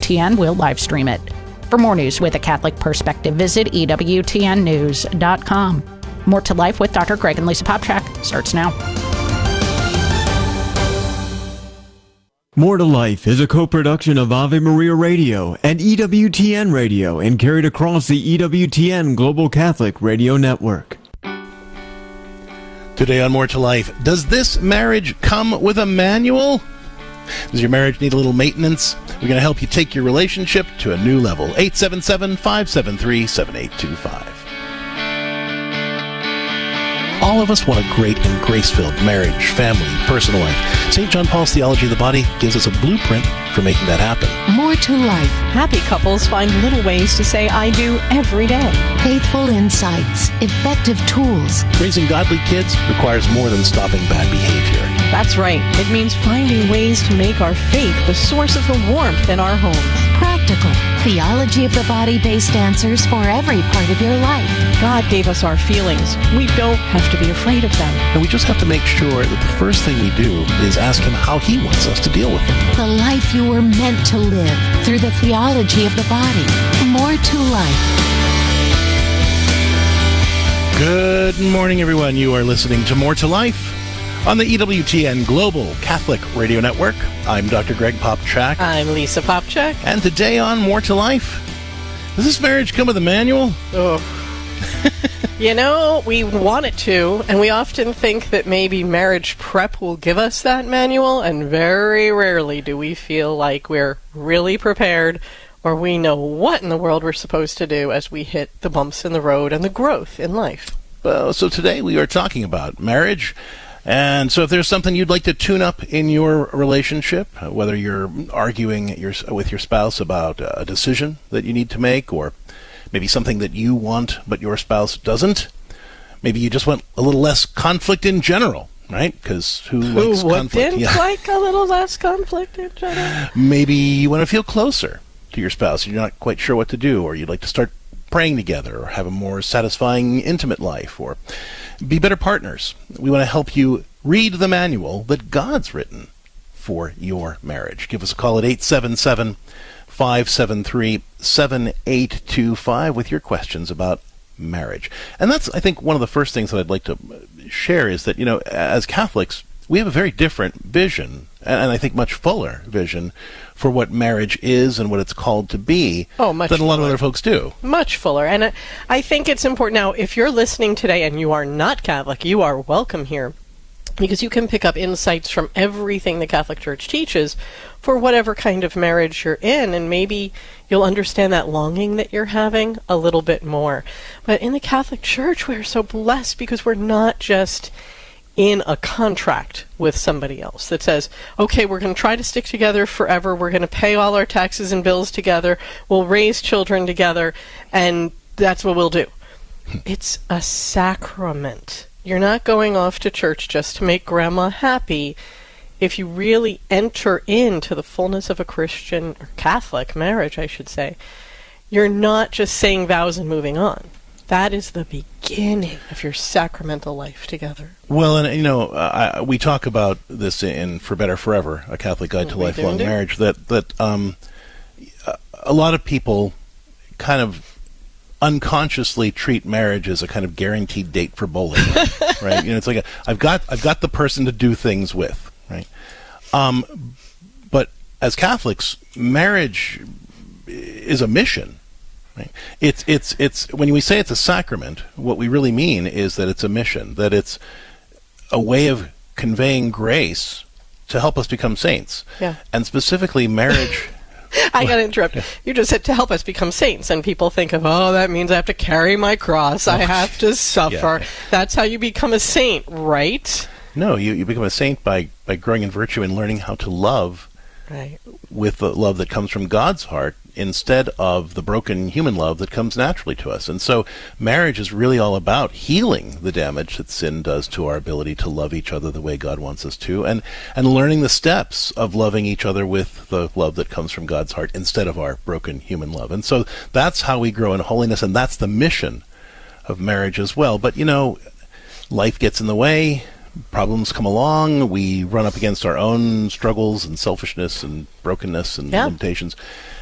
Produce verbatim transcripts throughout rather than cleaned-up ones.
T N will live stream it. For more news with a Catholic perspective, visit E W T N news dot com. More to Life with Doctor Greg and Lisa Popchak starts now. More to Life is a co-production of Ave Maria Radio and E W T N Radio and carried across the E W T N Global Catholic Radio Network. Today on More to Life, does this marriage come with a manual? Does your marriage need a little maintenance? We're going to help you take your relationship to a new level. eight seven seven, five seven three, seven eight two five. All of us want a great and grace-filled marriage, family, personal life. Saint John Paul's Theology of the Body gives us a blueprint for making that happen. More to Life. Happy couples find little ways to say I do every day. Faithful insights. Effective tools. Raising godly kids requires more than stopping bad behavior. That's right. It means finding ways to make our faith the source of the warmth in our homes. Practical. Theology of the Body-based answers for every part of your life. God gave us our feelings. We don't have to be afraid of them. And we just have to make sure that the first thing we do is ask Him how He wants us to deal with them. The life you were meant to live through the theology of the body. More to Life. Good morning, everyone. You are listening to More to Life on the E W T N Global Catholic Radio Network. I'm Doctor Greg Popchak. I'm Lisa Popchak. And today on More to Life, does this marriage come with a manual? Oh. You know, we want it to, and we often think that maybe marriage prep will give us that manual, and very rarely do we feel like we're really prepared or we know what in the world we're supposed to do as we hit the bumps in the road and the growth in life. Well, so today we are talking about marriage. And so if there's something you'd like to tune up in your relationship, whether you're arguing your, with your spouse about a decision that you need to make, or maybe something that you want but your spouse doesn't, maybe you just want a little less conflict in general, right? Because who, who likes conflict? Wouldn't yeah. like a little less conflict in general? Maybe you want to feel closer to your spouse. You're not quite sure what to do, or you'd like to start praying together, or have a more satisfying, intimate life, or be better partners. We want to help you read the manual that God's written for your marriage. Give us a call at eight seven seven, five seven three, seven eight two five with your questions about marriage. And that's, I think, one of the first things that I'd like to share is that, you know, as Catholics, we have a very different vision, and I think much fuller vision, for what marriage is and what it's called to be oh, much than a lot fuller. of other folks do. Much fuller. And uh, I think it's important. Now, if you're listening today and you are not Catholic, you are welcome here, because you can pick up insights from everything the Catholic Church teaches for whatever kind of marriage you're in, and maybe you'll understand that longing that you're having a little bit more. But in the Catholic Church, we're so blessed because we're not just in a contract with somebody else that says, okay, we're going to try to stick together forever, we're going to pay all our taxes and bills together, we'll raise children together, and that's what we'll do. It's a sacrament. You're not going off to church just to make grandma happy. If you really enter into the fullness of a Christian, or Catholic marriage, I should say, you're not just saying vows and moving on. That is the beginning of your sacramental life together. Well, and you know, uh, I, we talk about this in For Better Forever, A Catholic Guide to We Lifelong do. Marriage, that, that um, a lot of people kind of unconsciously treat marriage as a kind of guaranteed date for bowling, right? You know, it's like a, I've got I've got the person to do things with, right? Um, but as Catholics, marriage is a mission. Right? It's it's it's when we say it's a sacrament, what we really mean is that it's a mission, that it's a way of conveying grace to help us become saints. Yeah. And specifically marriage. I got to interrupt. Yeah. You just said to help us become saints, and people think of, oh, that means I have to carry my cross, I have to suffer. Yeah. That's how you become a saint, right? No, you, you become a saint by, by growing in virtue and learning how to love right. with the love that comes from God's heart, instead of the broken human love that comes naturally to us. And so marriage is really all about healing the damage that sin does to our ability to love each other the way God wants us to, and, and learning the steps of loving each other with the love that comes from God's heart instead of our broken human love. And so that's how we grow in holiness, and that's the mission of marriage as well. But, you know, life gets in the way, problems come along, we run up against our own struggles and selfishness and brokenness and yeah. limitations.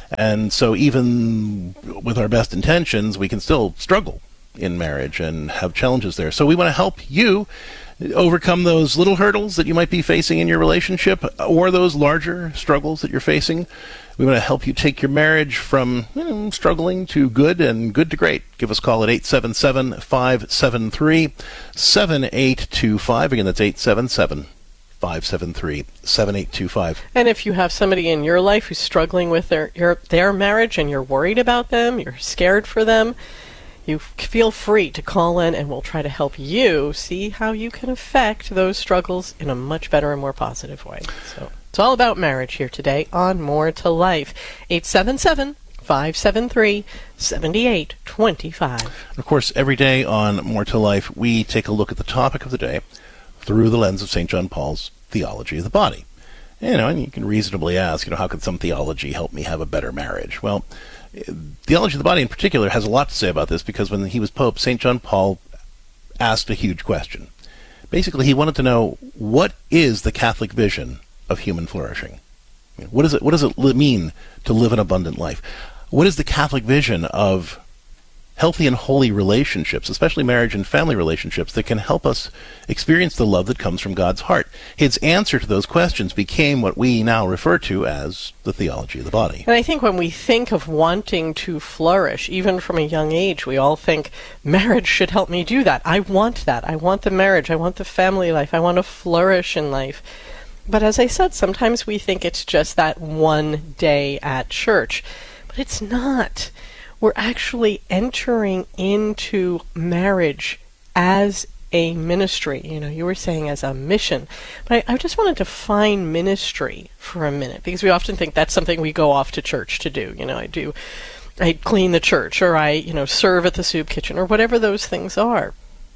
And so even with our best intentions, we can still struggle in marriage and have challenges there. So we want to help you overcome those little hurdles that you might be facing in your relationship or those larger struggles that you're facing. We want to help you take your marriage from you know, struggling to good and good to great. Give us a call at eight seven seven, five seven three, seven eight two five. Again, that's eight seven seven, five seven three, seven eight two five. And if you have somebody in your life who's struggling with their your, their marriage and you're worried about them, you're scared for them, you feel free to call in and we'll try to help you see how you can affect those struggles in a much better and more positive way. So it's all about marriage here today on More to Life. eight seven seven, five seven three, seven eight two five. Of course, every day on More to Life, we take a look at the topic of the day through the lens of Saint John Paul's theology of the body. You know, and you can reasonably ask, you know, how could some theology help me have a better marriage? Well, theology of the body in particular has a lot to say about this because when he was Pope, Saint John Paul asked a huge question. Basically, he wanted to know, what is the Catholic vision of human flourishing? What does it, what does it mean to live an abundant life? What is the Catholic vision of healthy and holy relationships, especially marriage and family relationships, that can help us experience the love that comes from God's heart? His answer to those questions became what we now refer to as the theology of the body. And I think when we think of wanting to flourish, even from a young age, we all think, marriage should help me do that. I want that. I want the marriage. I want the family life. I want to flourish in life. But as I said, sometimes we think it's just that one day at church. But it's not. We're actually entering into marriage as a ministry. You know, you were saying as a mission. But I, I just want to define ministry for a minute, because we often think that's something we go off to church to do. You know, I do, I clean the church, or I, you know, serve at the soup kitchen, or whatever those things are.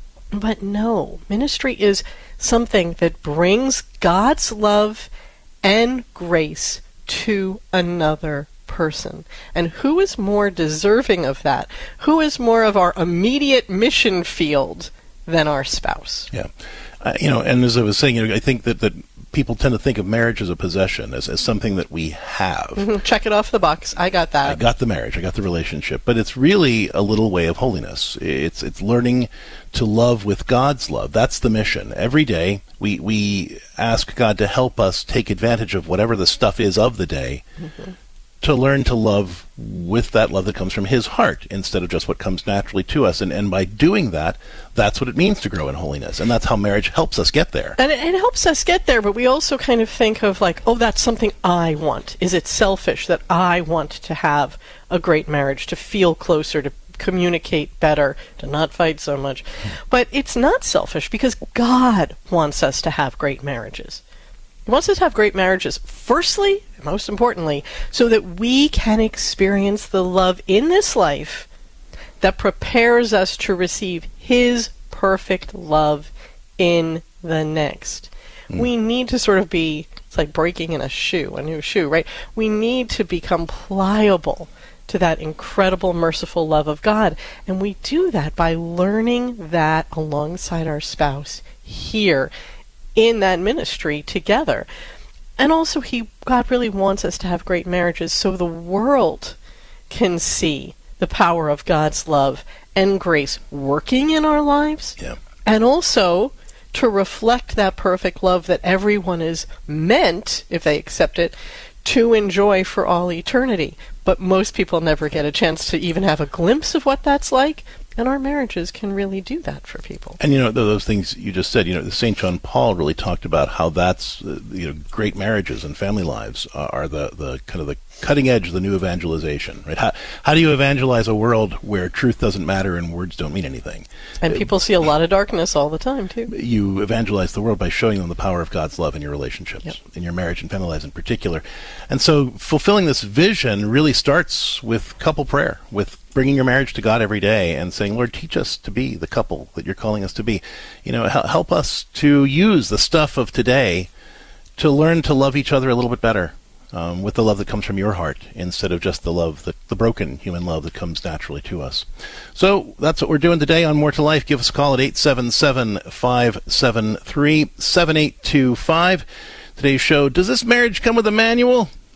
But no, ministry is something that brings God's love and grace to another person. And who is more deserving of that? Who is more of our immediate mission field than our spouse? Yeah. Uh, you know, and as I was saying, you know, I think that, that people tend to think of marriage as a possession, as, as something that we have. Mm-hmm. Check it off the box. I got that. I got the marriage. I got the relationship. But it's really a little way of holiness. It's it's learning to love with God's love. That's the mission. Every day we we ask God to help us take advantage of whatever the stuff is of the day, mm-hmm. to learn to love with that love that comes from His heart instead of just what comes naturally to us. And, and by doing that, that's what it means to grow in holiness. And that's how marriage helps us get there. And it, it helps us get there, but we also kind of think of like, oh, that's something I want. Is it selfish that I want to have a great marriage, to feel closer, to communicate better, to not fight so much? But it's not selfish, because God wants us to have great marriages. He wants us to have great marriages, firstly, and most importantly, so that we can experience the love in this life that prepares us to receive His perfect love in the next. Mm. We need to sort of be, it's like breaking in a shoe, a new shoe, right? We need to become pliable to that incredible, merciful love of God. And we do that by learning that alongside our spouse here in that ministry together. And also, he God really wants us to have great marriages so the world can see the power of God's love and grace working in our lives. Yeah. And also to reflect that perfect love that everyone is meant, if they accept it, to enjoy for all eternity. But most people never get a chance to even have a glimpse of what that's like. And our marriages can really do that for people. And, you know, those things you just said, you know, Saint John Paul really talked about how that's, uh, you know, great marriages and family lives are the, the kind of the cutting edge of the new evangelization, right? How, how do you evangelize a world where truth doesn't matter and words don't mean anything? And people see a lot of darkness all the time, too. You evangelize the world by showing them the power of God's love in your relationships, yep. in your marriage and family lives in particular. And so fulfilling this vision really starts with couple prayer, with bringing your marriage to God every day and saying, Lord, teach us to be the couple that you're calling us to be. You know, help us to use the stuff of today to learn to love each other a little bit better, um, with the love that comes from your heart instead of just the love, that, the broken human love that comes naturally to us. So that's what we're doing today on More to Life. Give us a call at eight seven seven, five seven three, seven eight two five. Today's show, does this marriage come with a manual?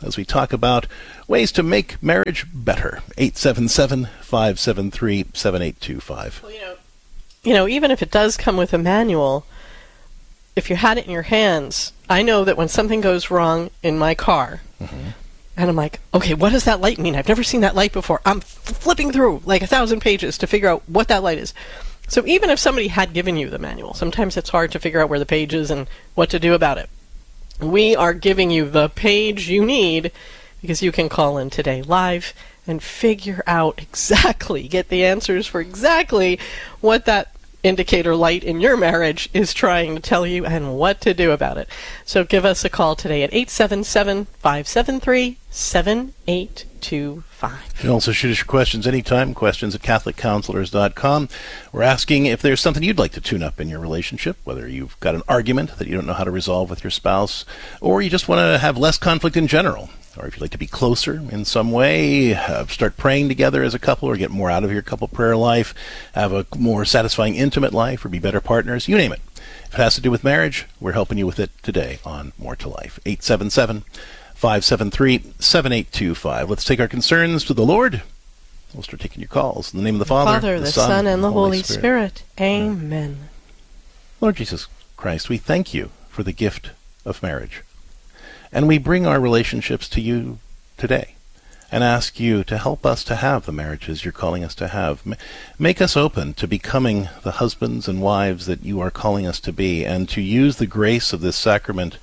as we talk about ways to make marriage better. eight seven seven, five seven three, seven eight two five. Well, you know, you know, even if it does come with a manual, if you had it in your hands, I know that when something goes wrong in my car, mm-hmm. and I'm like, okay, what does that light mean? I've never seen that light before. I'm f- flipping through like a thousand pages to figure out what that light is. So even if somebody had given you the manual, sometimes it's hard to figure out where the page is and what to do about it. We are giving you the page you need because you can call in today live and figure out exactly, get the answers for exactly what that indicator light in your marriage is trying to tell you and what to do about it. So give us a call today at eight seven seven, five seven three, seven eight two five. You can also shoot us your questions anytime, questions at catholic counselors dot com. We're asking if there's something you'd like to tune up in your relationship, whether you've got an argument that you don't know how to resolve with your spouse, or you just want to have less conflict in general. Or if you'd like to be closer in some way, uh, start praying together as a couple, or get more out of your couple prayer life, have a more satisfying intimate life, or be better partners, you name it. If it has to do with marriage, we're helping you with it today on More to Life. eight seven seven, five seven three, seven eight two five. Let's take our concerns to the Lord. We'll start taking your calls. In the name of the Father, Father, the, the Son, Son, and the Holy Spirit. Spirit. Amen. Lord Jesus Christ, we thank you for the gift of marriage. And we bring our relationships to you today and ask you to help us to have the marriages you're calling us to have. Make us open to becoming the husbands and wives that you are calling us to be, and to use the grace of this sacrament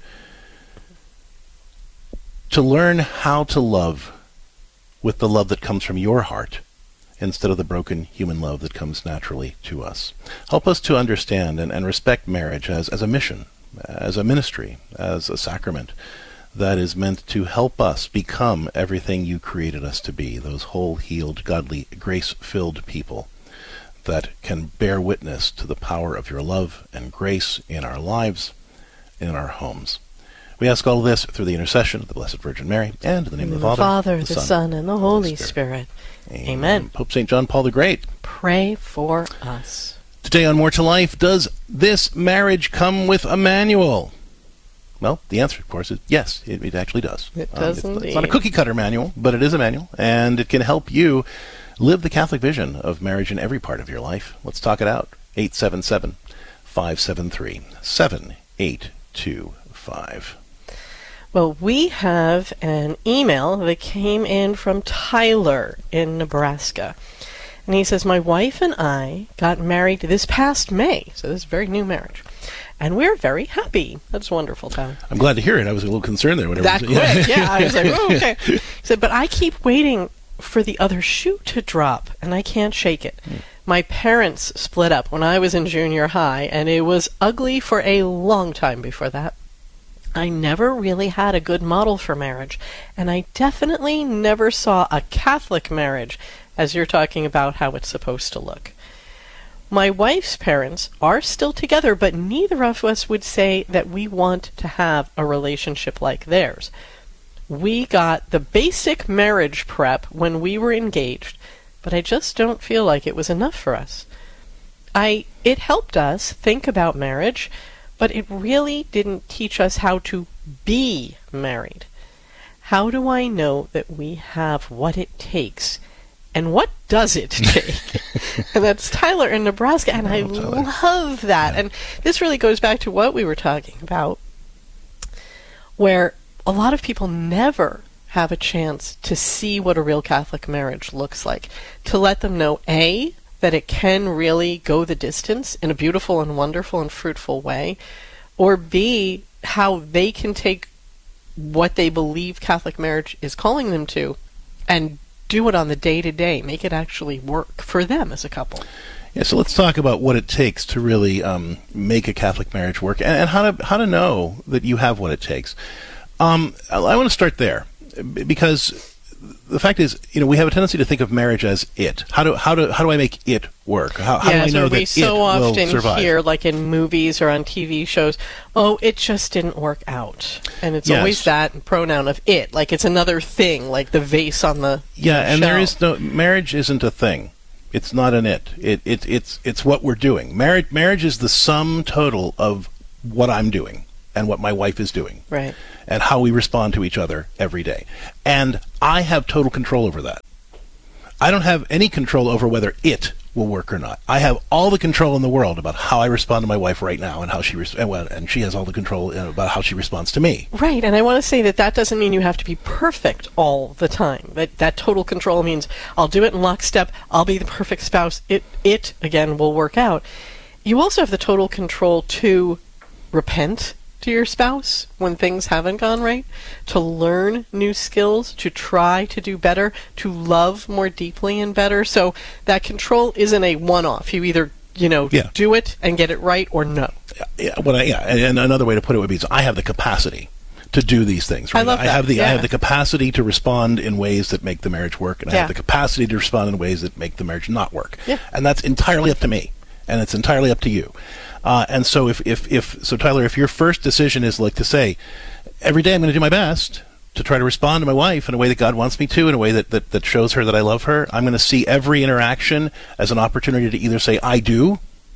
to learn how to love with the love that comes from your heart instead of the broken human love that comes naturally to us. Help us to understand and, and respect marriage as, as a mission, as a ministry, as a sacrament that is meant to help us become everything you created us to be, those whole, healed, godly, grace-filled people that can bear witness to the power of your love and grace in our lives, in our homes. We ask all of this through the intercession of the Blessed Virgin Mary, and in the name of the Father, Father, the, the Son, Son, and the Holy Spirit. Spirit. Amen. Amen. Pope Saint John Paul the Great, pray for us. Today on More to Life, does this marriage come with a manual? Well, the answer, of course, is yes, it, it actually does. It um, does it's, indeed. It's not a cookie-cutter manual, but it is a manual, and it can help you live the Catholic vision of marriage in every part of your life. Let's talk it out. eight seven seven, five seven three, seven eight two five. Well, we have an email that came in from Tyler in Nebraska. And he says, my wife and I got married this past May, so this is a very new marriage. And we're very happy. That's wonderful, Tyler. I'm glad to hear it. I was a little concerned there. Whenever that quick, yeah. I was like, oh, okay. He said, but I keep waiting for the other shoe to drop, and I can't shake it. Mm. My parents split up when I was in junior high, and it was ugly for a long time before that. I never really had a good model for marriage, and I definitely never saw a Catholic marriage, as you're talking about how it's supposed to look. My wife's parents are still together, but neither of us would say that we want to have a relationship like theirs. We got the basic marriage prep when we were engaged, but I just don't feel like it was enough for us. I it helped us think about marriage, but it really didn't teach us how to be married. How do I know that we have what it takes? And what does it take? And that's Tyler in Nebraska, and I love that. Yeah. And this really goes back to what we were talking about, where a lot of people never have a chance to see what a real Catholic marriage looks like, to let them know, A, that it can really go the distance in a beautiful and wonderful and fruitful way, or B, how they can take what they believe Catholic marriage is calling them to and do it on the day-to-day, make it actually work for them as a couple. Yeah, so let's talk about what it takes to really um, make a Catholic marriage work, and, and how to how to know that you have what it takes. Um, I, I want to start there, because the fact is, you know, we have a tendency to think of marriage as it. How do how do how do I make it work? How, how yes, do I know or we that so it often will survive? hear, like in movies or on T V shows, oh, it just didn't work out, and it's yes. always that pronoun of it, like it's another thing, like the vase on the yeah, and shelf. There is no marriage isn't a thing. It's not an it. It it it's it's what we're doing. Marriage marriage is the sum total of what I'm doing and what my wife is doing. Right. and how we respond to each other every day. And I have total control over that. I don't have any control over whether it will work or not. I have all the control in the world about how I respond to my wife right now, and how she res- and, well, and she has all the control uh, about how she responds to me. Right, and I want to say that that doesn't mean you have to be perfect all the time. That that total control means I'll do it in lockstep. I'll be the perfect spouse. It it again will work out. You also have the total control to repent to your spouse when things haven't gone right, to learn new skills, to try to do better, to love more deeply and better. So that control isn't a one-off. You either, you know, Yeah. do it and get it right, or no. Yeah, what I, yeah, and, and another way to put it would be, is I have the capacity to do these things. I Right? love I that, have the I yeah. have the capacity to respond in ways that make the marriage work, and I Yeah. have the capacity to respond in ways that make the marriage not work. Yeah. And that's entirely up to me, and it's entirely up to you. Uh, and so if, if, if so Tyler, if your first decision is like to say, every day I'm going to do my best to try to respond to my wife in a way that God wants me to, in a way that, that, that shows her that I love her, I'm going to see every interaction as an opportunity to either say I do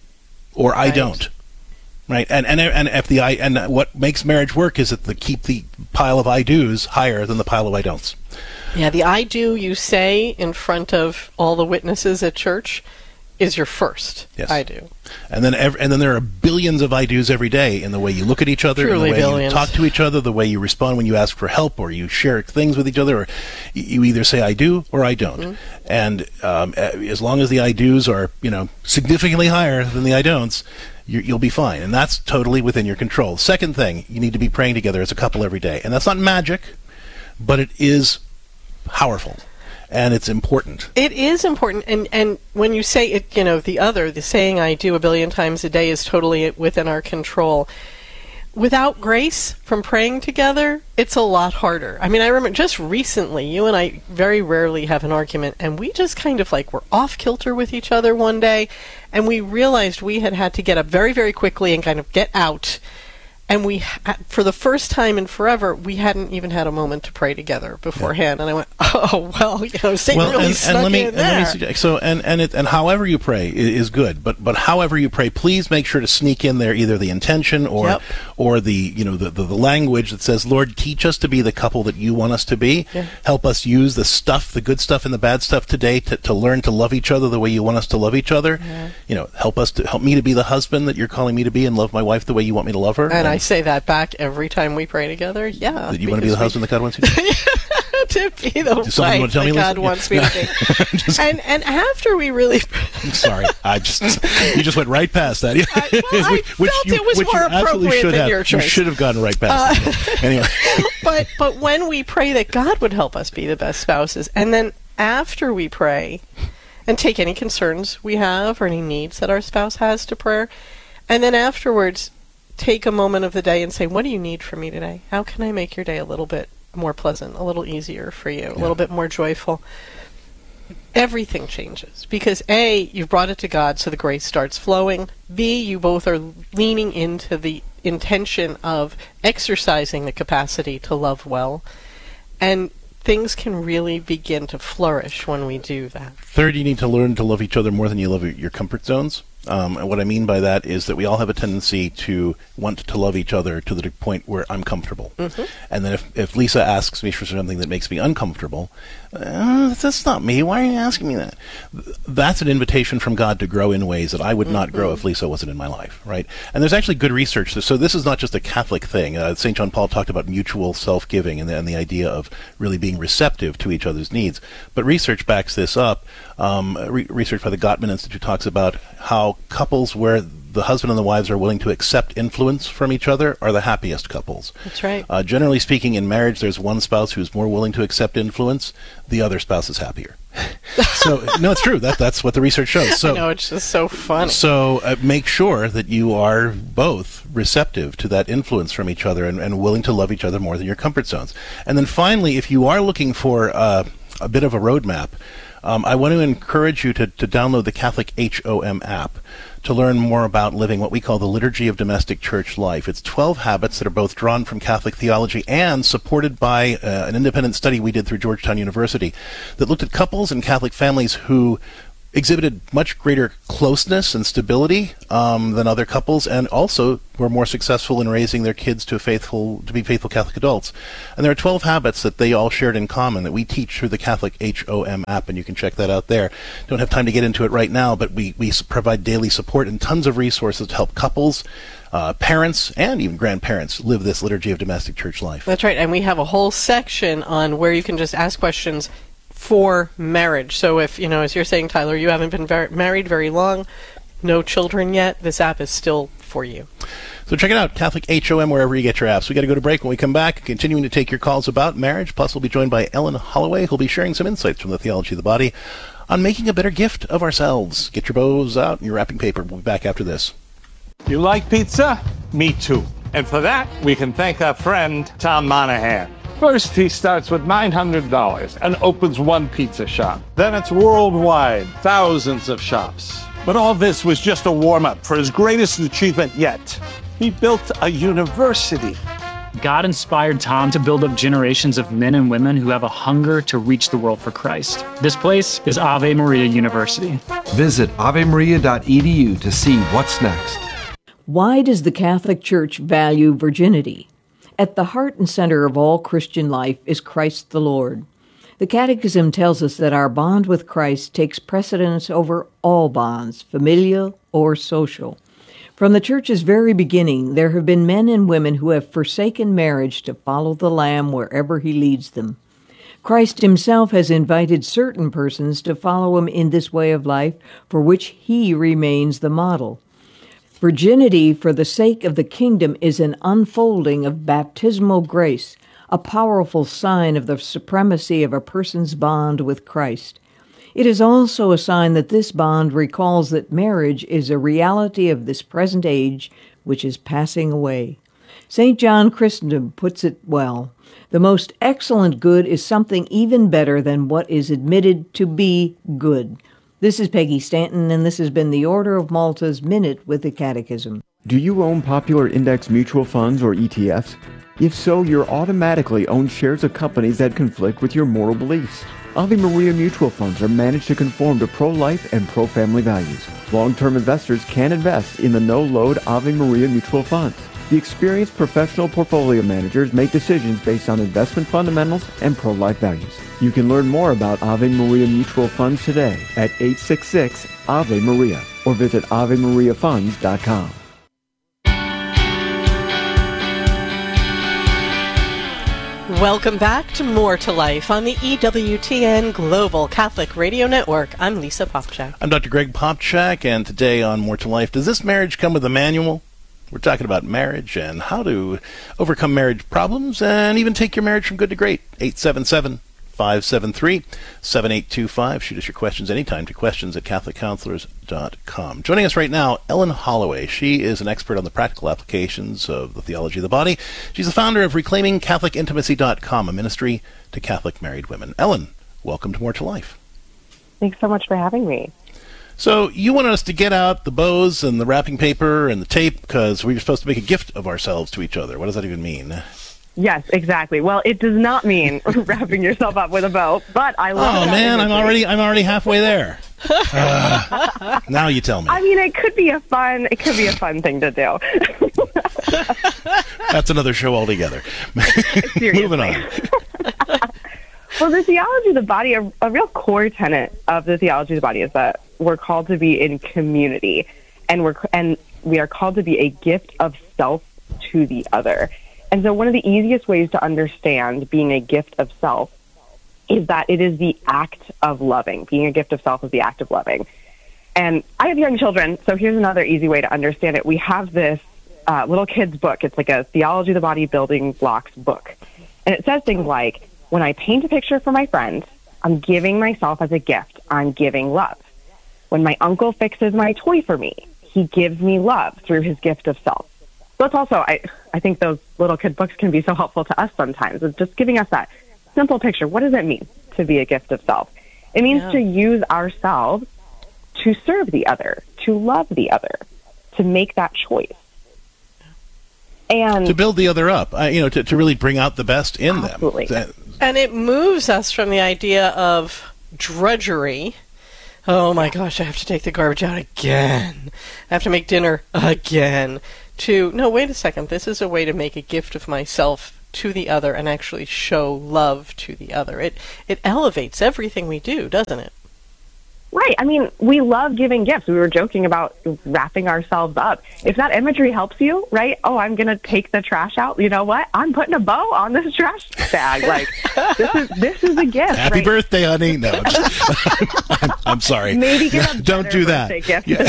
or I Right. don't. Right, and and and if the I and what makes marriage work is that the keep the pile of I do's higher than the pile of I don'ts. Yeah, the I do you say in front of all the witnesses at church is your first Yes. I do. And then ev- and then there are billions of I do's every day in the way you look at each other, in Truly the way billions. you talk to each other, the way you respond when you ask for help, or you share things with each other, or y- you either say I do or I don't. Mm-hmm. And um, a- as long as the I do's are, you know, significantly higher than the I don'ts, you, you'll be fine. And that's totally within your control. Second thing, you need to be praying together as a couple every day. And that's not magic, but it is powerful. And it's important. It is important, and and when you say it, you know, the other, the saying I do a billion times a day is totally within our control. Without grace from praying together, it's a lot harder. I mean, I remember just recently, you and I very rarely have an argument, and we just kind of like were off kilter with each other one day, and we realized we had had to get up very, very quickly and kind of get out. And we, ha- for the first time in forever, we hadn't even had a moment to pray together beforehand. And I went, "Oh well, you know, Satan really snuck let me, in and there." let me suggest, so and and it, and however you pray is, is good, but but however you pray, please make sure to sneak in there either the intention or Yep. or the you know the, the the language that says, Lord, teach us to be the couple that you want us to be. Yeah. Help us use the stuff, the good stuff and the bad stuff today to, to learn to love each other the way you want us to love each other. Yeah. You know, help us to help me to be the husband that you're calling me to be, and love my wife the way you want me to love her. And I say that back every time we pray together. Yeah. that you want to be the because husband that God wants you to be. we- to be the Is something you wife want to tell that me, God Lisa? wants me to be. Just- And and after we really, Sorry, I just you just went right past that. I- well, I Which felt you- it was which you more absolutely appropriate should than have. your You choice. should have gone right past it. Anyway, but but when we pray that God would help us be the best spouses, and then after we pray and take any concerns we have or any needs that our spouse has to prayer, and then afterwards take a moment of the day and say, what do you need from me today? How can I make your day a little bit more pleasant, a little easier for you, a little bit more joyful? Everything changes because A, you've brought it to God so the grace starts flowing. B, you both are leaning into the intention of exercising the capacity to love well. And things can really begin to flourish when we do that. third, you need to learn to love each other more than you love your comfort zones. Um, and what I mean by that is that we all have a tendency to want to love each other to the point where I'm comfortable. Mm-hmm. And then if, if Lisa asks me for something that makes me uncomfortable, uh, that's not me. Why are you asking me that? That's an invitation from God to grow in ways that I would mm-hmm. not grow if Lisa wasn't in my life, right? And there's actually good research. So this is not just a Catholic thing. Uh, Saint John Paul talked about mutual self-giving and the, and the idea of really being receptive to each other's needs. But research backs this up. Um, re- research by the Gottman Institute talks about how couples where the husband and the wives are willing to accept influence from each other are the happiest couples. That's right. Uh, generally speaking, in marriage, there's one spouse who's more willing to accept influence. The other spouse is happier. So, no, it's true. That That's what the research shows. So, I know, it's just so funny. So uh, make sure that you are both receptive to that influence from each other and, and willing to love each other more than your comfort zones. And then finally, if you are looking for uh, a bit of a roadmap, Um, I want to encourage you to, to download the Catholic H O M app to learn more about living what we call the Liturgy of Domestic Church Life. It's twelve habits that are both drawn from Catholic theology and supported by uh, an independent study we did through Georgetown University that looked at couples and Catholic families who exhibited much greater closeness and stability um, than other couples, and also were more successful in raising their kids to a faithful to be faithful Catholic adults. And there are twelve habits that they all shared in common that we teach through the Catholic H O M app, and you can check that out there. Don't have time to get into it right now, but we, we provide daily support and tons of resources to help couples, uh, parents, and even grandparents live this liturgy of domestic church life. That's right, and we have a whole section on where you can just ask questions for marriage. So if, you know, as you're saying, Tyler, you haven't been ver- married very long, no children yet, this app is still for you. So check it out, Catholic H O M, wherever you get your apps. We got to go to break. When we come back, continuing to take your calls about marriage. Plus, we'll be joined by Ellen Holloway, who'll be sharing some insights from the Theology of the Body on making a better gift of ourselves. Get your bows out and your wrapping paper. We'll be back after this. You like pizza? Me too. And for that, we can thank our friend, Tom Monahan. First, he starts with nine hundred dollars and opens one pizza shop. Then it's worldwide, thousands of shops. But all this was just a warm-up for his greatest achievement yet. He built a university. God inspired Tom to build up generations of men and women who have a hunger to reach the world for Christ. This place is Ave Maria University. Visit ave maria dot e d u to see what's next. Why does the Catholic Church value virginity? At the heart and center of all Christian life is Christ the Lord. The Catechism tells us that our bond with Christ takes precedence over all bonds, familial or social. From the Church's very beginning, there have been men and women who have forsaken marriage to follow the Lamb wherever he leads them. Christ himself has invited certain persons to follow him in this way of life, for which he remains the model. Virginity for the sake of the kingdom is an unfolding of baptismal grace, a powerful sign of the supremacy of a person's bond with Christ. It is also a sign that this bond recalls that marriage is a reality of this present age which is passing away. Saint John Chrysostom puts it well. The most excellent good is something even better than what is admitted to be good. This is Peggy Stanton, and this has been the Order of Malta's Minute with the Catechism. Do you own popular index mutual funds or E T Fs? If so, you're automatically own shares of companies that conflict with your moral beliefs. Ave Maria mutual funds are managed to conform to pro-life and pro-family values. Long-term investors can invest in the no-load Ave Maria mutual funds. The experienced professional portfolio managers make decisions based on investment fundamentals and pro-life values. You can learn more about Ave Maria mutual funds today at eight six six Ave Maria or visit ave maria funds dot com. Welcome back to More to Life on the E W T N Global Catholic Radio Network. I'm Lisa Popchak. I'm Doctor Greg Popchak, and today on More to Life, does this marriage come with a manual? We're talking about marriage and how to overcome marriage problems and even take your marriage from good to great. eight seven seven, five seven three, seven eight two five. Shoot us your questions anytime to questions at catholic counselors dot com. Joining us right now, Ellen Holloway. She is an expert on the practical applications of the theology of the body. She's the founder of reclaiming catholic intimacy dot com, a ministry to Catholic married women. Ellen, welcome to More to Life. Thanks so much for having me. So you wanted us to get out the bows and the wrapping paper and the tape because we were supposed to make a gift of ourselves to each other. What does that even mean? Yes, exactly. Well, it does not mean wrapping yourself up with a bow, but I love. Oh man, I'm already I'm already halfway there. Uh, now you tell me. I mean, it could be a fun it could be a fun thing to do. That's another show altogether. Moving on. Well, the theology of the body, a, a real core tenet of the theology of the body is that we're called to be in community, and we're and we are called to be a gift of self to the other. And so one of the easiest ways to understand being a gift of self is that it is the act of loving. Being a gift of self is the act of loving. And I have young children, so here's another easy way to understand it. We have this uh, little kid's book. It's like a theology of the body building blocks book. And it says things like, when I paint a picture for my friends, I'm giving myself as a gift. I'm giving love. When my uncle fixes my toy for me, he gives me love through his gift of self. So that's also, I, I think those little kid books can be so helpful to us sometimes. It's just giving us that simple picture. What does it mean to be a gift of self? It means yeah. to use ourselves to serve the other, to love the other, to make that choice. And to build the other up, uh, you know, to, to really bring out the best in absolutely. them. And it moves us from the idea of drudgery oh my gosh, I have to take the garbage out again. I have to make dinner again. To, no, wait a second, this is a way to make a gift of myself to the other and actually show love to the other. It it elevates everything we do, doesn't it? Right. I mean, we love giving gifts. We were joking about wrapping ourselves up. If that imagery helps you, right? Oh, I'm going to take the trash out. You know what? I'm putting a bow on this trash bag. Like, this is this is a gift. Happy right? birthday, honey. No, I'm, just, I'm, I'm sorry. Maybe give a Don't do that. Gift Yeah.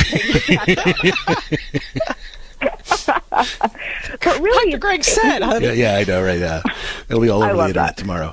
But really, Doctor Greg said, honey. yeah, yeah, I know, right? Yeah. It'll be all I over the love internet that. tomorrow.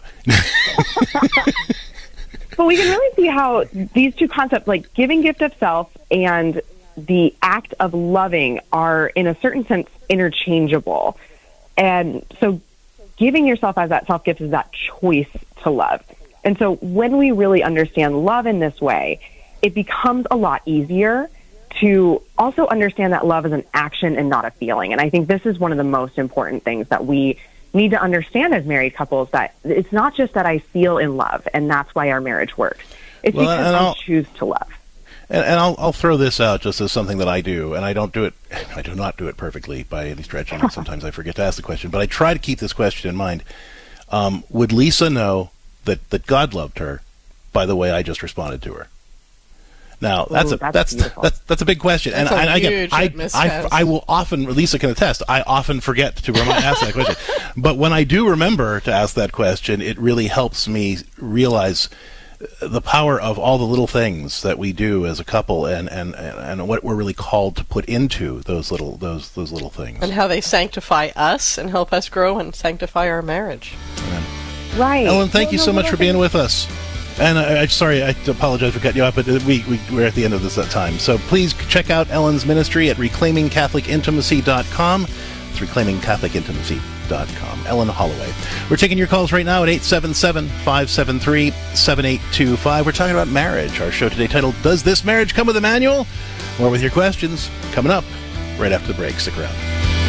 But we can really see how these two concepts, like giving gift of self and the act of loving, are in a certain sense interchangeable. And so giving yourself as that self-gift is that choice to love. And so when we really understand love in this way, it becomes a lot easier to also understand that love is an action and not a feeling. And I think this is one of the most important things that we need to understand as married couples, that it's not just that I feel in love and that's why our marriage works. It's Well, because and I I'll- choose to love. And, and I'll, I'll throw this out just as something that I do, and I don't do it, I do not do it perfectly by any stretch, and sometimes I forget to ask the question, but I try to keep this question in mind. Um, would Lisa know that, that God loved her by the way I just responded to her? Now, that's Ooh, a that's that's beautiful. that's that's a big question, That's and, a and I get huge I, litmus I, test. I will often, Lisa can attest, I often forget to remind, ask that question. But when I do remember to ask that question, it really helps me realize the power of all the little things that we do as a couple, and, and, and, and what we're really called to put into those little those those little things. And how they sanctify us and help us grow and sanctify our marriage. Right. Ellen, thank Well, you no so much little for being thing- with us. And I, I sorry, I apologize for cutting you off, but we, we we're at the end of this uh, time. So please check out Ellen's ministry at reclaiming catholic intimacy dot com. It's reclaiming catholic intimacy dot com. Ellen Holloway. We're taking your calls right now at eight seven seven, five seven three, seven eight two five. We're talking about marriage. Our show today titled, Does This Marriage Come with a Manual? More with your questions coming up right after the break. Stick around.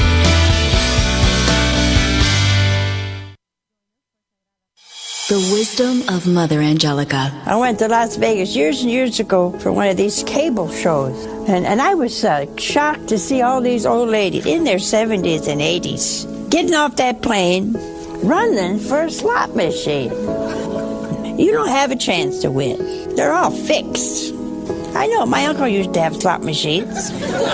The wisdom of Mother Angelica. I went to Las Vegas years and years ago for one of these cable shows, and, and I was uh, shocked to see all these old ladies in their seventies and eighties getting off that plane, running for a slot machine. You don't have a chance to win. They're all fixed. I know, my uncle used to have slot machines.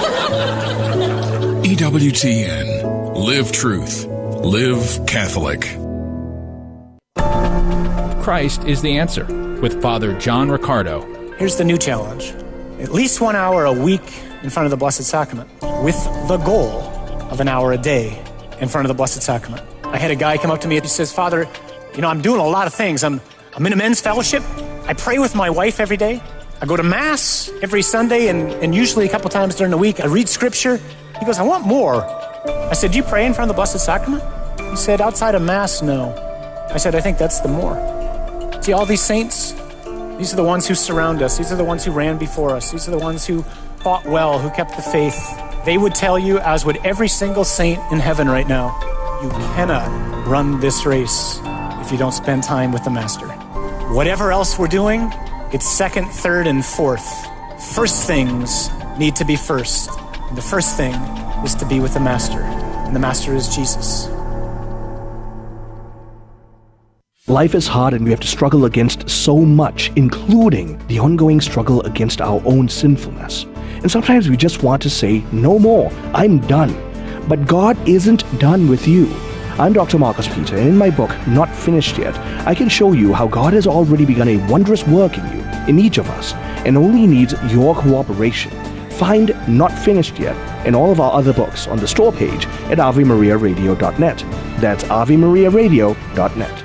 E W T N. Live truth. Live Catholic. Christ is the answer, with Father John Riccardo. Here's the new challenge. At least one hour a week in front of the Blessed Sacrament, with the goal of an hour a day in front of the Blessed Sacrament. I had a guy come up to me and he says, Father, you know, I'm doing a lot of things. I'm, I'm in a men's fellowship. I pray with my wife every day. I go to Mass every Sunday, and, and usually a couple times during the week. I read Scripture. He goes, I want more. I said, do you pray in front of the Blessed Sacrament? He said, outside of Mass, no. I said, I think that's the more. See, all these saints, these are the ones who surround us. These are the ones who ran before us. These are the ones who fought well, who kept the faith. They would tell you, as would every single saint in heaven right now, you cannot run this race if you don't spend time with the Master. Whatever else we're doing, it's second, third, and fourth. First things need to be first. And the first thing is to be with the Master. And the Master is Jesus. Life is hard and we have to struggle against so much, including the ongoing struggle against our own sinfulness. And sometimes we just want to say, no more, I'm done. But God isn't done with you. I'm Doctor Marcus Peter, and in my book, Not Finished Yet, I can show you how God has already begun a wondrous work in you, in each of us, and only needs your cooperation. Find Not Finished Yet and all of our other books on the store page at ave maria radio dot net. That's ave maria radio dot net.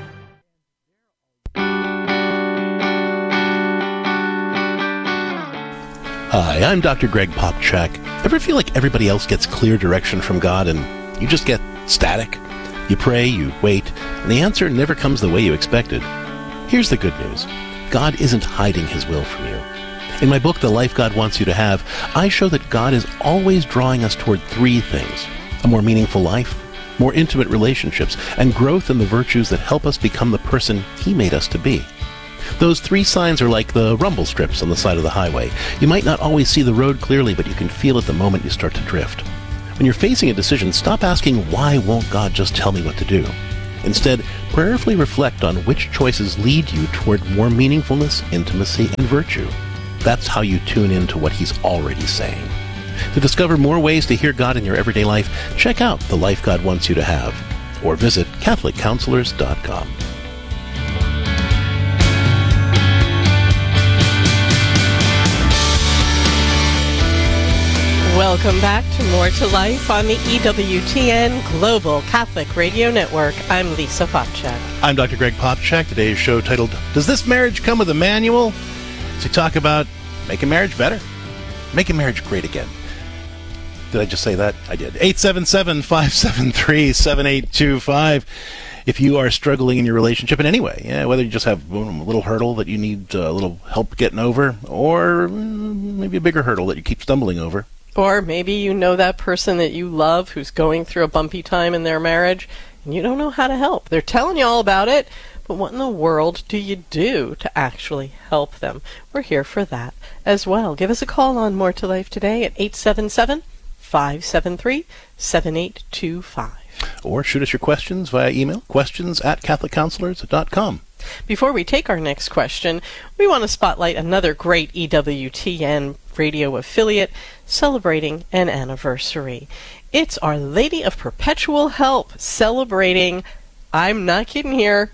Hi, I'm Doctor Greg Popchak. Ever feel like everybody else gets clear direction from God and you just get static? You pray, you wait, and the answer never comes the way you expected. Here's the good news. God isn't hiding his will from you. In my book, The Life God Wants You to Have, I show that God is always drawing us toward three things: a more meaningful life, more intimate relationships, and growth in the virtues that help us become the person he made us to be. Those three signs are like the rumble strips on the side of the highway. You might not always see the road clearly, but you can feel it the moment you start to drift. When you're facing a decision, stop asking, why won't God just tell me what to do? Instead, prayerfully reflect on which choices lead you toward more meaningfulness, intimacy, and virtue. That's how you tune into what He's already saying. To discover more ways to hear God in your everyday life, check out The Life God Wants You to Have, or visit Catholic Counselors dot com. Welcome back to More to Life on the E W T N Global Catholic Radio Network. I'm Lisa Popcak. I'm Doctor Greg Popcak. Today's show titled, Does This Marriage Come with a Manual? To talk about making marriage better, making marriage great again. Did I just say that? I did. eight seven seven, five seven three, seven eight two five. If you are struggling in your relationship in any way, yeah, whether you just have a little hurdle that you need a little help getting over, or maybe a bigger hurdle that you keep stumbling over. Or maybe you know that person that you love who's going through a bumpy time in their marriage, and you don't know how to help. They're telling you all about it, but what in the world do you do to actually help them? We're here for that as well. Give us a call on More to Life today at eight seven seven, five seven three, seven eight two five. Or shoot us your questions via email, questions at Catholic Counselors dot com. Before we take our next question, we want to spotlight another great E W T N radio affiliate celebrating an anniversary. It's Our Lady of Perpetual Help celebrating, I'm not kidding here,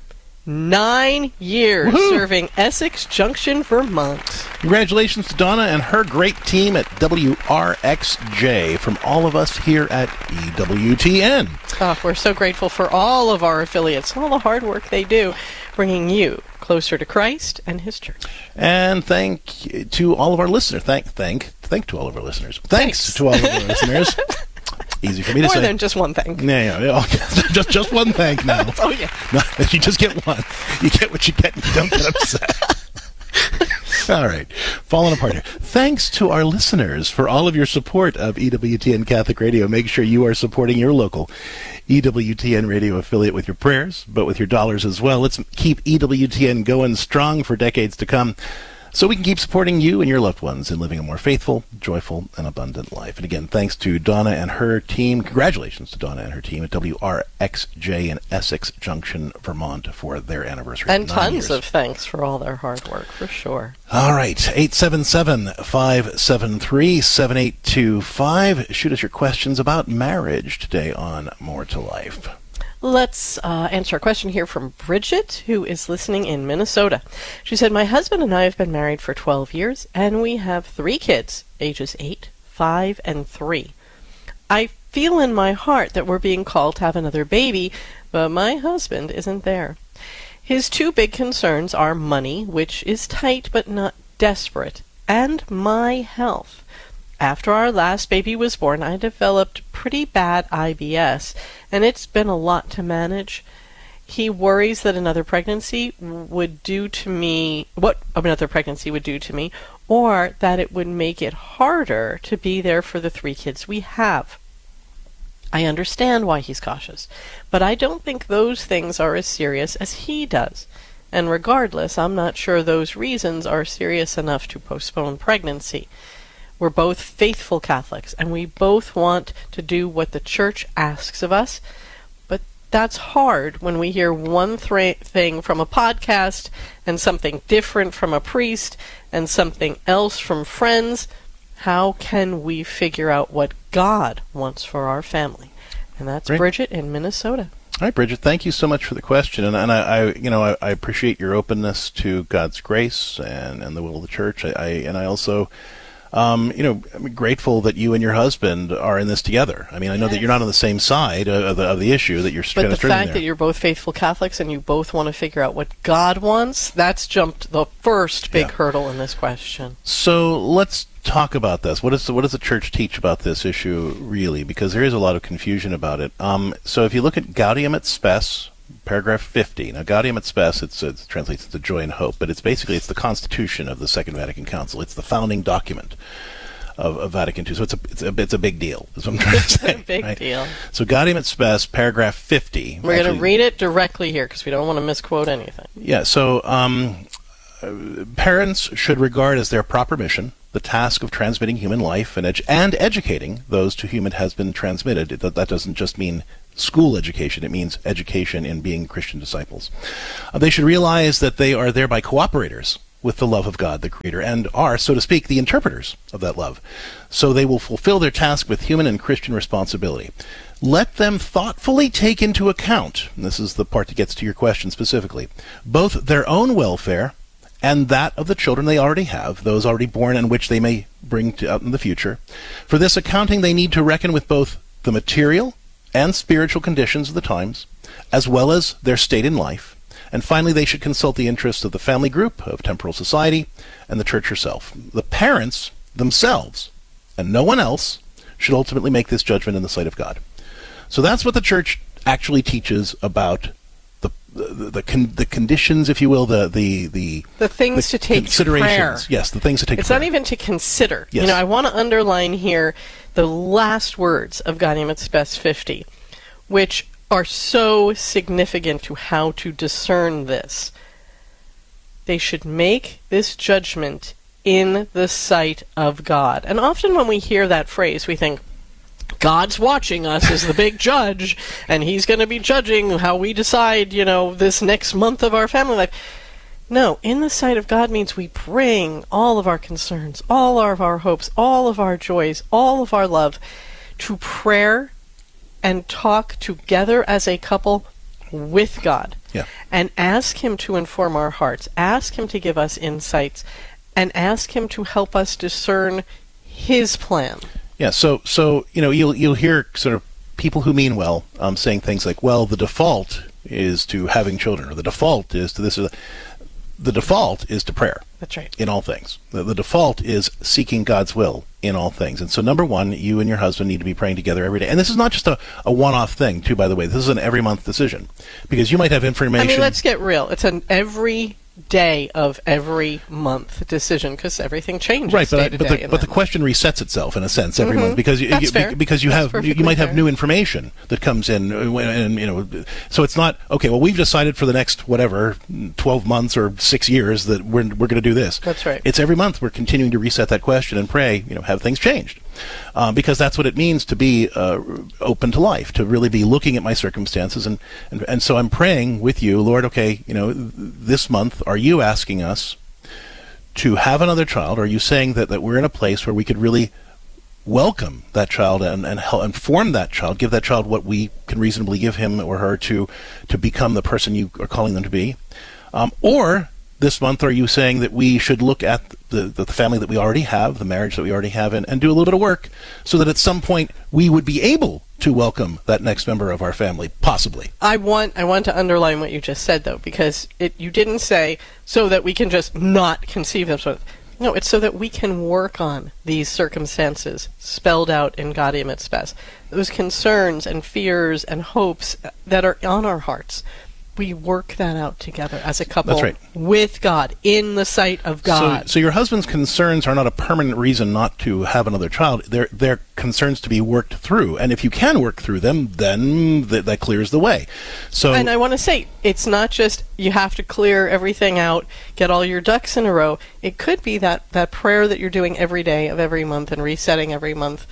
nine years Woo-hoo! Serving Essex Junction, Vermont. Congratulations to Donna and her great team at W R X J from all of us here at E W T N. Oh, we're so grateful for all of our affiliates, all the hard work they do, bringing you closer to Christ and His Church. And thank to all of our listeners. Thank, thank, thank to all of our listeners. Thanks, Thanks. to all of our listeners. Easy for me to More say. More than just one thank. Yeah, yeah, yeah. just just one thank now. Oh yeah. No, you just get one. You get what you get, and you don't get upset. All right, falling apart here. Thanks to our listeners for all of your support of E W T N Catholic Radio. Make sure you are supporting your local E W T N radio affiliate with your prayers, but with your dollars as well. Let's keep E W T N going strong for decades to come, so we can keep supporting you and your loved ones in living a more faithful, joyful, and abundant life. And again, thanks to Donna and her team. Congratulations to Donna and her team at W R X J in Essex Junction, Vermont for their anniversary. And tons years. of thanks for all their hard work, for sure. All right, eight seven seven, five seven three, seven eight two five. Shoot us your questions about marriage today on More to Life. Let's uh, answer a question here from Bridget, who is listening in Minnesota. She said, my husband and I have been married for twelve years, and we have three kids, ages eight, five, and three. I feel in my heart that we're being called to have another baby, but my husband isn't there. His two big concerns are money, which is tight but not desperate, and my health. After our last baby was born, I developed pretty bad I B S, and it's been a lot to manage. He worries that another pregnancy would do to me what another pregnancy would do to me, or that it would make it harder to be there for the three kids we have. I understand why he's cautious, but I don't think those things are as serious as he does. And regardless, I'm not sure those reasons are serious enough to postpone pregnancy. We're both faithful Catholics, and we both want to do what the Church asks of us, but that's hard when we hear one th- thing from a podcast, and something different from a priest, and something else from friends. How can we figure out what God wants for our family? And that's Great. Bridget in Minnesota. All right, Bridget, thank you so much for the question, and, and I, I, you know, I, I appreciate your openness to God's grace and, and the will of the Church. I, I and I also... Um, you know, I'm grateful that you and your husband are in this together. I mean, I know yes. that you're not on the same side of the, of the issue that you're But kind the of fact there. that you're both faithful Catholics and you both want to figure out what God wants, that's jumped the first big yeah. hurdle in this question. So let's talk about this. What, is the, what does the Church teach about this issue, really? Because there is a lot of confusion about it. Um, so if you look at Gaudium et Spes, paragraph fifty. Now, Gaudium et Spes, it's, it translates to joy and hope, but it's basically it's the constitution of the Second Vatican Council. It's the founding document of, of Vatican two. So it's a it's a it's a big deal. That's what I'm trying to say. It's a big right? deal. So Gaudium et Spes, paragraph fifty. We're going to read it directly here because we don't want to misquote anything. Yeah. So um, uh, parents should regard as their proper mission the task of transmitting human life and, edu- and educating those to whom it has been transmitted. That, that doesn't just mean school education, it means education in being Christian disciples. Uh, they should realize that they are thereby cooperators with the love of God, the Creator, and are, so to speak, the interpreters of that love. So they will fulfill their task with human and Christian responsibility. Let them thoughtfully take into account, and this is the part that gets to your question specifically, both their own welfare and that of the children they already have, those already born and which they may bring to, out in the future. For this accounting, they need to reckon with both the material and spiritual conditions of the times, as well as their state in life. And finally, they should consult the interests of the family group, of temporal society, and the church herself. The parents themselves, and no one else, should ultimately make this judgment in the sight of God. So that's what the church actually teaches about the the the, con- the conditions, if you will, the the the, the things the to take considerations. To prayer. Yes, the things to take. It's to prayer. not even to consider. Yes. You know, I want to underline here the last words of Gaudium et Spes fifty, which are so significant to how to discern this. They should make this judgment in the sight of God. And often when we hear that phrase, we think, God's watching us as the big judge, and he's going to be judging how we decide, you know, this next month of our family life. No, in the sight of God means we bring all of our concerns, all of our hopes, all of our joys, all of our love to prayer and talk together as a couple with God. Yeah. And ask him to inform our hearts, ask him to give us insights, and ask him to help us discern his plan. Yeah, so so you know you'll you'll hear sort of people who mean well um, saying things like, well, the default is to having children, or the default is to this or that. The default is to prayer. That's right. In all things. The, the default is seeking God's will in all things. And so number one, you and your husband need to be praying together every day. And this is not just a, a one-off thing, too, by the way. This is an every month decision. Because you might have information. I mean, let's get real. It's an every day of every month decision, because everything changes right, but, day I, to but, day the, but the question resets itself in a sense every mm-hmm. month because you, That's you, fair. because you That's have you, you might have fair. new information that comes in uh, when, and you know so it's not okay. Well, we've decided for the next whatever twelve months or six years that we're we're going to do this. That's right. It's every month we're continuing to reset that question and pray. You know, have things changed. Um, because that's what it means to be uh, open to life, to really be looking at my circumstances, and, and and so I'm praying with you, Lord. Okay, you know, this month, are you asking us to have another child? Or are you saying that, that we're in a place where we could really welcome that child and and help inform that child, give that child what we can reasonably give him or her to to become the person you are calling them to be? Um, or this month, are you saying that we should look at the, the family that we already have, the marriage that we already have, and, and do a little bit of work so that at some point we would be able to welcome that next member of our family, possibly? I want I want to underline what you just said, though, because it you didn't say so that we can just not conceive them. So, no, it's so that we can work on these circumstances spelled out in Gaudium et Spes, those concerns and fears and hopes that are on our hearts. We work that out together as a couple. That's right. With God, in the sight of God. So, so your husband's concerns are not a permanent reason not to have another child. They're, they're concerns to be worked through. And if you can work through them, then th- that clears the way. So, and I want to say, it's not just you have to clear everything out, get all your ducks in a row. It could be that, that prayer that you're doing every day of every month and resetting every month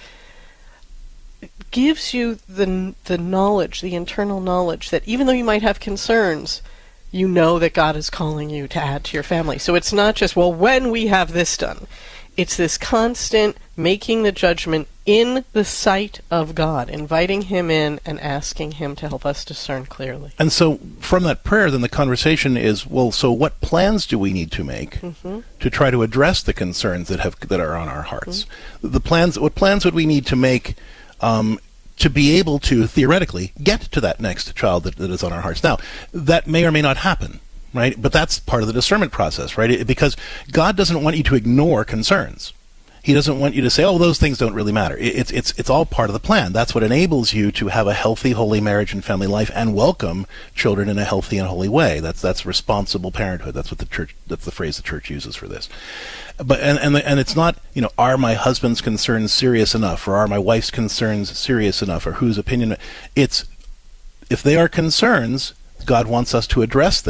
gives you the the knowledge, the internal knowledge that even though you might have concerns, you know that God is calling you to add to your family. So it's not just, well, when we have this done. It's this constant making the judgment in the sight of God, inviting him in and asking him to help us discern clearly. And so from that prayer, then the conversation is, well, so what plans do we need to make mm-hmm. to try to address the concerns that have that are on our hearts? Mm-hmm. The plans, what plans would we need to make Um, to be able to, theoretically, get to that next child that, that is on our hearts? Now, that may or may not happen, right? But that's part of the discernment process, right? It, because God doesn't want you to ignore concerns. He doesn't want you to say, oh, those things don't really matter. It, it's it's it's all part of the plan. That's what enables you to have a healthy, holy marriage and family life and welcome children in a healthy and holy way. That's that's responsible parenthood. That's what the church, that's the phrase the church uses for this. But and and, the, and it's not, you know, are my husband's concerns serious enough, or are my wife's concerns serious enough, or whose opinion? It's, if they are concerns, God wants us to address them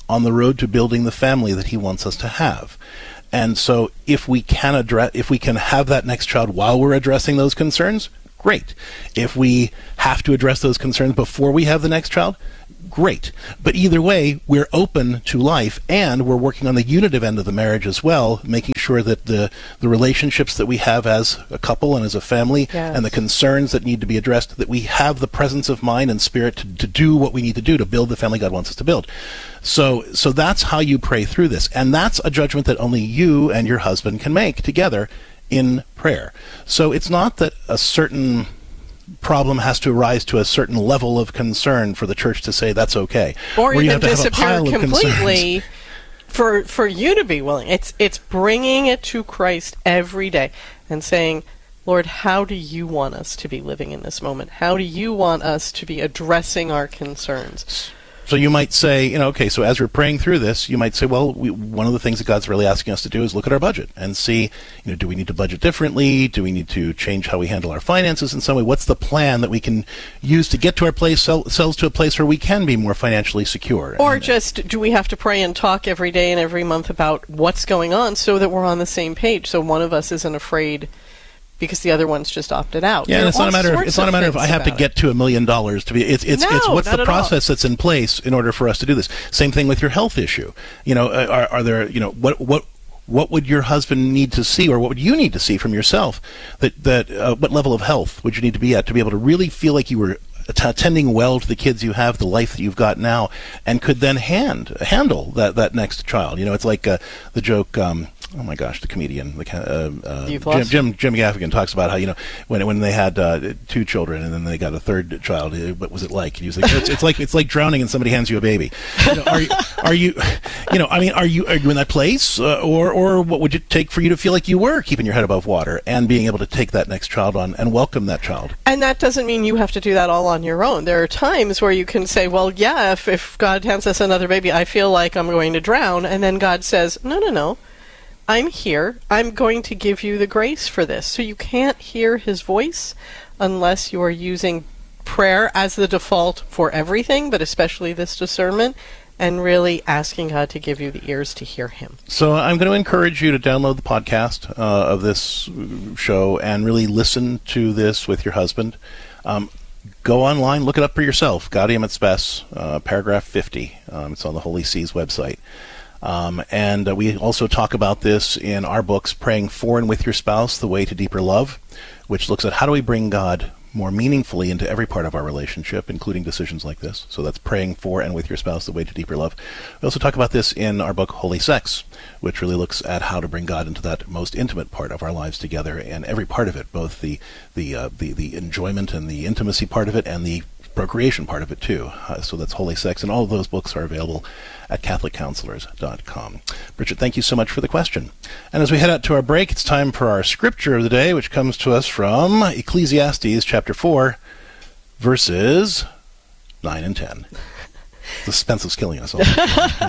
on the road to building the family that he wants us to have. And so if we can address, if we can have that next child while we're addressing those concerns, great. If we have to address those concerns before we have the next child, great. But either way, we're open to life, and we're working on the unitive end of the marriage as well, making sure that the, the relationships that we have as a couple and as a family, Yes. and the concerns that need to be addressed, that we have the presence of mind and spirit to, to do what we need to do to build the family God wants us to build. So, so that's how you pray through this. And that's a judgment that only you and your husband can make together in prayer. So it's not that a certain problem has to rise to a certain level of concern for the church to say that's okay. Or you even have to have a disappear pile of completely concerns. for for you to be willing. It's it's bringing it to Christ every day and saying, Lord, how do you want us to be living in this moment? How do you want us to be addressing our concerns? So you might say, you know, okay, so as we're praying through this, you might say, well, we, one of the things that God's really asking us to do is look at our budget and see, you know, do we need to budget differently? Do we need to change how we handle our finances in some way? What's the plan that we can use to get to our place, sell, selves to a place where we can be more financially secure? Or and, just, do we have to pray and talk every day and every month about what's going on so that we're on the same page, so one of us isn't afraid because the other one's just opted out? Yeah, There and it's are not a all matter of sorts it's not a matter of I have to about get to a million dollars to be. It's it's it's No, what's not the at all. process that's in place in order for us to do this. Same thing with your health issue. You know, uh, are are there you know what what. What would your husband need to see, or what would you need to see from yourself? That that uh, what level of health would you need to be at to be able to really feel like you were att- attending well to the kids you have, the life that you've got now, and could then hand handle that, that next child? You know, it's like uh, the joke. Um, oh my gosh, the comedian, the uh, uh, You've Jim, lost? Jim Jim Gaffigan talks about how, you know, when when they had uh, two children and then they got a third child, uh, what was it like? And he was like, it's, it's like it's like drowning and somebody hands you a baby. You know, are you are you you know I mean are you are you in that place, uh, or or what would it take for you to feel like you were keeping your head above water and being able to take that next child on and welcome that child? And that doesn't mean you have to do that all on your own. There are times where you can say, well, yeah, if, if God hands us another baby, I feel like I'm going to drown. And then God says, no, no, no. I'm here. I'm going to give you the grace for this. So you can't hear his voice unless you are using prayer as the default for everything, but especially this discernment, and really asking God to give you the ears to hear him. So I'm going to encourage you to download the podcast uh, of this show and really listen to this with your husband. Um, go online, look it up for yourself. Gaudium et Spes, uh, paragraph fifty. Um, it's on the Holy See's website. Um, and uh, we also talk about this in our books, Praying For and With Your Spouse, The Way to Deeper Love, which looks at how do we bring God more meaningfully into every part of our relationship, including decisions like this. So that's Praying For and With Your Spouse, The Way to Deeper Love. We also talk about this in our book, Holy Sex, which really looks at how to bring God into that most intimate part of our lives together, and every part of it, both the the uh, the, the enjoyment and the intimacy part of it, and the procreation part of it too. Uh, so that's Holy Sex, and all of those books are available at catholic counselors dot com. Bridget, thank you so much for the question. And as we head out to our break, it's time for our scripture of the day, which comes to us from Ecclesiastes chapter four, verses nine and ten. The suspense is killing us all.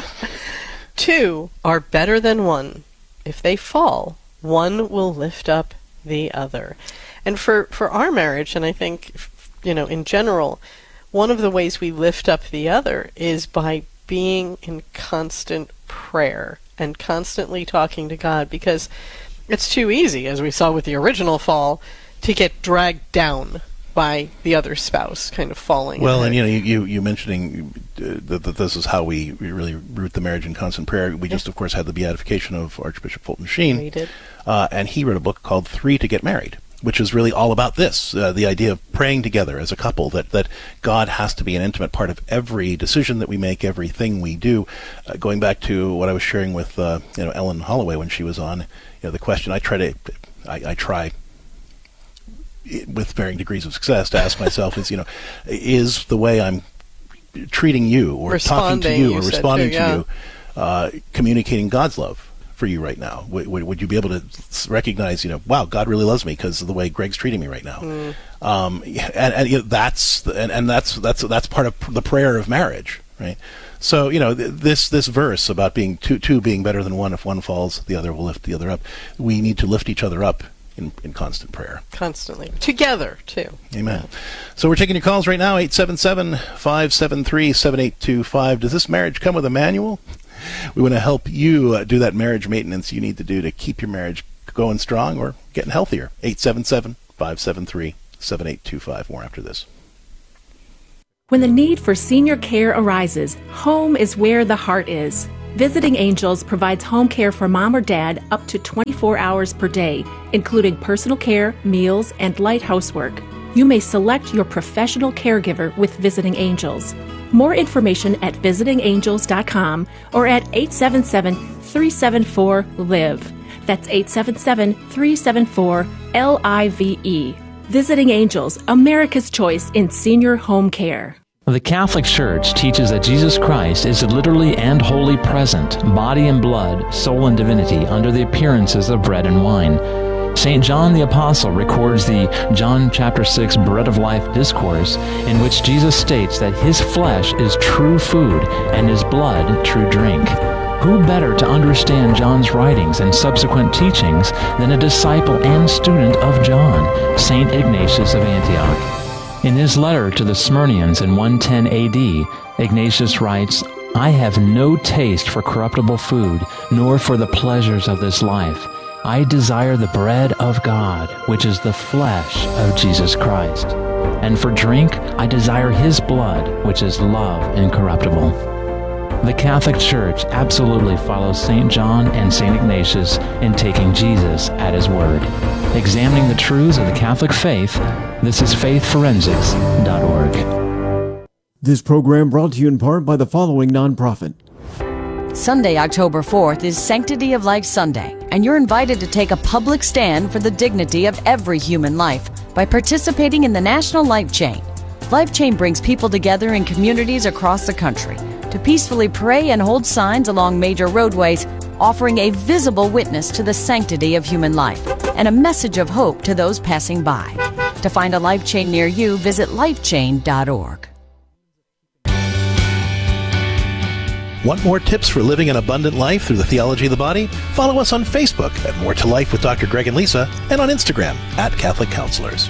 Two are better than one. If they fall, one will lift up the other. And for, for our marriage, and I think, you know, in general, one of the ways we lift up the other is by being in constant prayer and constantly talking to God, because it's too easy, as we saw with the original fall, to get dragged down by the other spouse, kind of falling. Well, ahead. and you know, you, you, you mentioning uh, that, that this is how we, we really root the marriage in constant prayer. We just, of course, had the beatification of Archbishop Fulton Sheen. We did. Uh, and he wrote a book called Three to Get Married, which is really all about this, uh, the idea of praying together as a couple, that, that God has to be an intimate part of every decision that we make, everything we do. Uh, going back to what I was sharing with uh, you know Ellen Holloway when she was on, you know, the question I try to, I, I try with varying degrees of success to ask myself is, you know, is the way I'm treating you or talking to you, you or responding too, yeah. to you, uh, communicating God's love for you right now? W- w- would you be able to recognize, you know, wow, God really loves me because of the way Greg's treating me right now? Mm. Um, and and you know, that's and, and that's that's that's part of the prayer of marriage, right? So you know, th- this this verse about being two two being better than one. If one falls, the other will lift the other up. We need to lift each other up in, in constant prayer. Constantly. Together, too. Amen. So we're taking your calls right now, eight seven seven, five seven three, seven eight two five. Does this marriage come with a manual? We want to help you uh, do that marriage maintenance you need to do to keep your marriage going strong or getting healthier. eight seven seven, five seven three, seven eight two five. More after this. When the need for senior care arises, home is where the heart is. Visiting Angels provides home care for mom or dad up to twenty-four hours per day, including personal care, meals, and light housework. You may select your professional caregiver with Visiting Angels. More information at visiting angels dot com or at eight seven seven, three seven four, L I V E. That's eight seven seven, three seven four, L I V E. Visiting Angels, America's choice in senior home care. The Catholic Church teaches that Jesus Christ is literally and wholly present, body and blood, soul and divinity, under the appearances of bread and wine. Saint John the Apostle records the John chapter six Bread of Life discourse, in which Jesus states that his flesh is true food and his blood true drink. Who better to understand John's writings and subsequent teachings than a disciple and student of John, Saint Ignatius of Antioch? In his letter to the Smyrnians in one ten A D, Ignatius writes, "I have no taste for corruptible food, nor for the pleasures of this life. I desire the bread of God, which is the flesh of Jesus Christ. And for drink, I desire his blood, which is love incorruptible." The Catholic Church absolutely follows Saint John and Saint Ignatius in taking Jesus at his word. Examining the truths of the Catholic faith, this is faith forensics dot org. This program brought to you in part by the following nonprofit. Sunday, October fourth is Sanctity of Life Sunday, and you're invited to take a public stand for the dignity of every human life by participating in the National Life Chain. Life Chain brings people together in communities across the country to peacefully pray and hold signs along major roadways, offering a visible witness to the sanctity of human life and a message of hope to those passing by. To find a Life Chain near you, visit life chain dot org. Want more tips for living an abundant life through the theology of the body? Follow us on Facebook at More to Life with Doctor Greg and Lisa, and on Instagram at Catholic Counselors.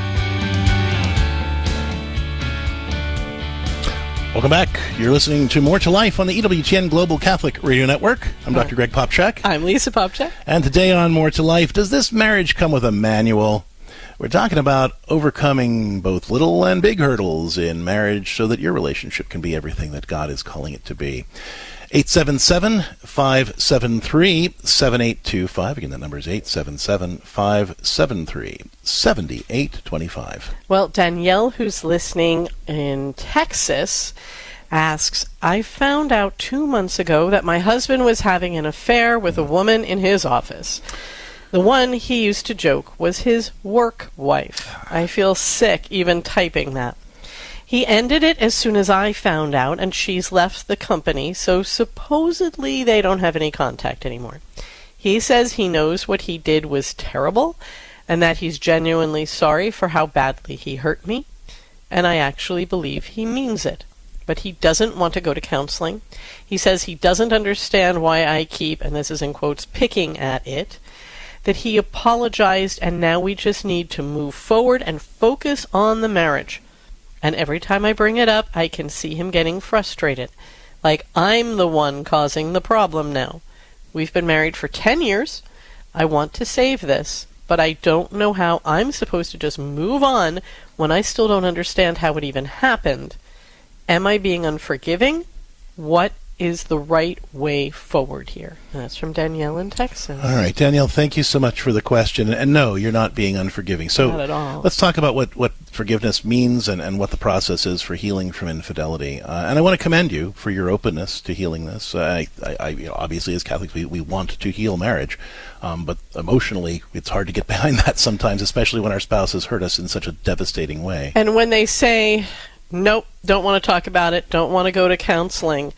Welcome back. You're listening to More to Life on the E W T N Global Catholic Radio Network. I'm Doctor Greg Popchak. I'm Lisa Popchak. And today on More to Life, does this marriage come with a manual? We're talking about overcoming both little and big hurdles in marriage so that your relationship can be everything that God is calling it to be. eight seven seven, five seven three, seven eight two five. Again, that number is eight seven seven, five seven three, seven eight two five. Well, Danielle, who's listening in Texas, asks, I found out two months ago that my husband was having an affair with a woman in his office. The one he used to joke was his work wife. I feel sick even typing that. He ended it as soon as I found out, and she's left the company, so supposedly they don't have any contact anymore. He says he knows what he did was terrible, and that he's genuinely sorry for how badly he hurt me, and I actually believe he means it. But he doesn't want to go to counseling. He says he doesn't understand why I keep, and this is in quotes, picking at it, that he apologized and now we just need to move forward and focus on the marriage. And every time I bring it up, I can see him getting frustrated. Like I'm the one causing the problem now. We've been married for ten years. I want to save this, but I don't know how I'm supposed to just move on when I still don't understand how it even happened. Am I being unforgiving? What is the right way forward here? And that's from Danielle in Texas. All right, Danielle, thank you so much for the question. And no, you're not being unforgiving. So not at all. Let's talk about what, what forgiveness means and, and what the process is for healing from infidelity. Uh, and I want to commend you for your openness to healing this. Uh, I, I, you know, obviously, as Catholics, we, we want to heal marriage. Um, but emotionally, it's hard to get behind that sometimes, especially when our spouse has hurt us in such a devastating way. And when they say, nope, don't want to talk about it, don't want to go to counseling,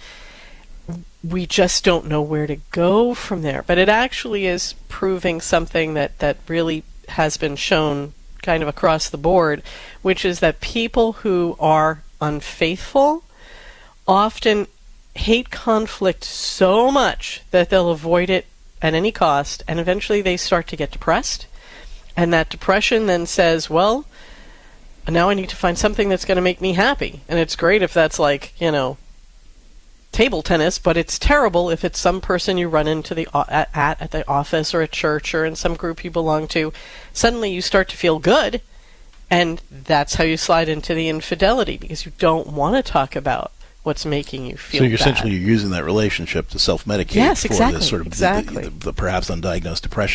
we just don't know where to go from there. But it actually is proving something that, that really has been shown kind of across the board, which is that people who are unfaithful often hate conflict so much that they'll avoid it at any cost, and eventually they start to get depressed, And that depression then says, well, now I need to find something that's going to make me happy. And it's great if that's like, you know, table tennis, but it's terrible if it's some person you run into the at, at at the office or at church or in some group you belong to. Suddenly you start to feel good, and that's how you slide into the infidelity, because you don't want to talk about what's making you feel So you're bad. essentially you're using that relationship to self-medicate Yes, for exactly, this sort of exactly. the, the, the perhaps undiagnosed depression